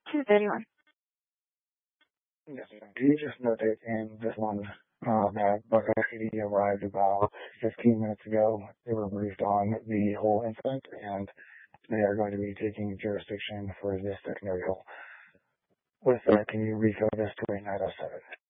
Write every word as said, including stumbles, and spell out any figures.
two thirty-one. Yes, ma'am. Do you just noted in this one uh, that Buckeye P D arrived about fifteen minutes ago? They were briefed on the whole incident, and they are going to be taking jurisdiction for this secondary hole. With that, can you refill this to a nine oh seven?